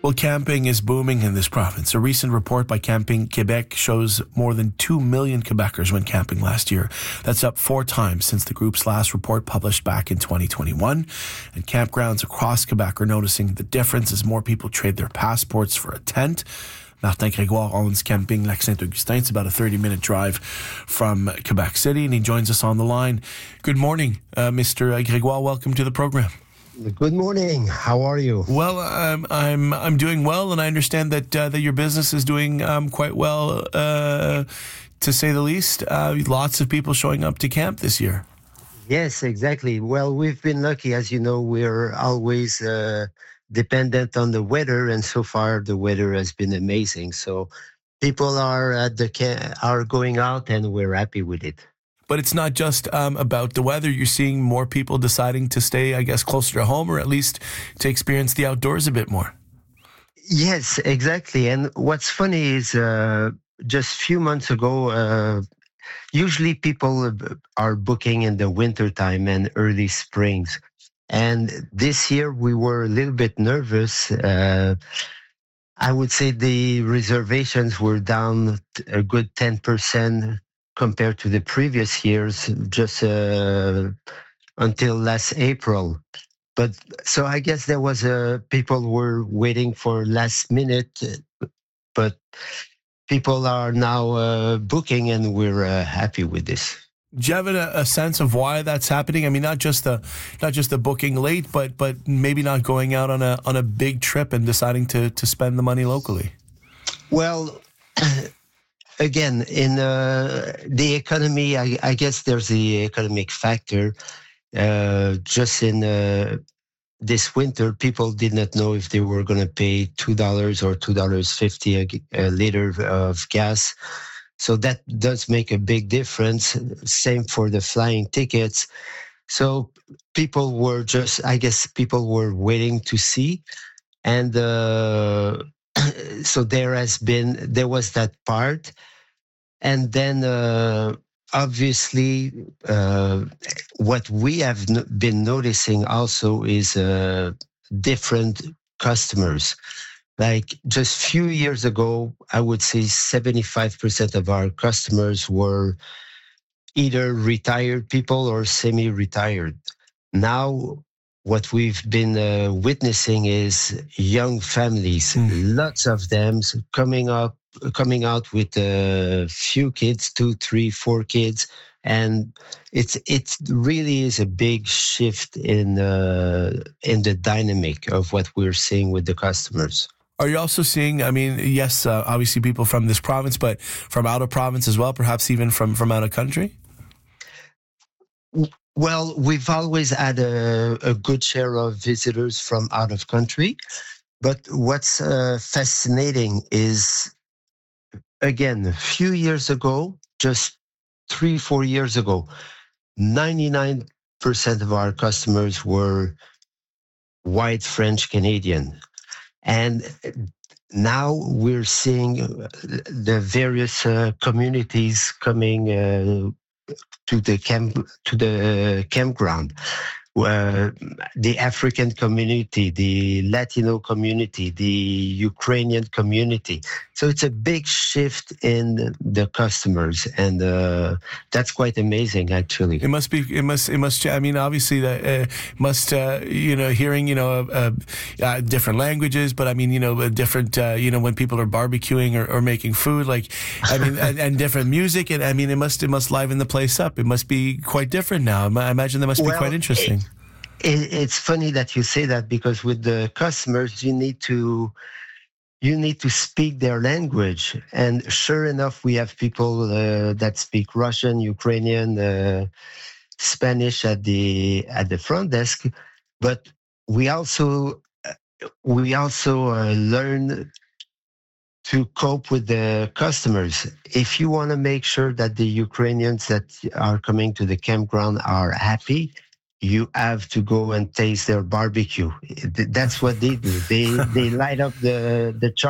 Well, camping is booming in this province. A recent report by Camping Québec shows more than 2 million Quebecers went camping last year. That's up 4 times since the group's last report published back in 2021. And campgrounds across Quebec are noticing the difference as more people trade their passports for a tent. Martin Grégoire owns Camping Lac Saint-Augustin. It's about a 30-minute drive from Quebec City, and he joins us on the line. Good morning, Mr. Grégoire. Welcome to the program. Good morning. How are you? Well, I'm doing well, and I understand that that your business is doing quite well, to say the least. Lots of people showing up to camp this year. Yes, exactly. Well, we've been lucky. As you know, we're always dependent on the weather, and so far the weather has been amazing. So people are are going out, and we're happy with it. But it's not just about the weather. You're seeing more people deciding to stay, I guess, closer to home, or at least to experience the outdoors a bit more. Yes, exactly. And what's funny is just a few months ago, usually people are booking in the winter time and early springs. And this year we were a little bit nervous. I would say the reservations were down a good 10% compared to the previous years, just until last April. But so I guess there was people were waiting for last minute, but people are now booking, and we're happy with this. Do you have a sense of why that's happening? I mean, not just the booking late, but maybe not going out on a big trip and deciding to spend the money locally. Well, again, in the economy, I guess there's the economic factor. Just in this winter, people did not know if they were going to pay $2 or $2.50 a liter of gas. So that does make a big difference. Same for the flying tickets. So people were waiting to see. And so there was that part. And then obviously what we have been noticing also is different customers. Like just a few years ago, I would say 75% of our customers were either retired people or semi-retired. Now, what we've been witnessing is young families, lots of them coming out with a few kids, 2, 3, 4 kids, and it really is a big shift in the dynamic of what we're seeing with the customers. Are you also seeing, I mean, yes, obviously people from this province, but from out of province as well, perhaps even from out of country? Well, we've always had a good share of visitors from out of country. But what's fascinating is, again, a few years ago, just 3-4 years ago, 99% of our customers were white French Canadian. And now we're seeing the various communities coming to the campground. The African community, the Latino community, the Ukrainian community. So it's a big shift in the customers, and that's quite amazing, actually. It must. I mean, obviously, that must. Hearing different languages, but I mean, different. When people are barbecuing or making food, like, I mean, and different music, and I mean, it must liven the place up. It must be quite different now. I imagine that must be quite interesting. It's funny that you say that, because with the customers, you need to speak their language. And sure enough, we have people that speak Russian, Ukrainian, Spanish at the front desk. But we also learn to cope with the customers. If you want to make sure that the Ukrainians that are coming to the campground are happy, you have to go and taste their barbecue. That's what they do. They light up the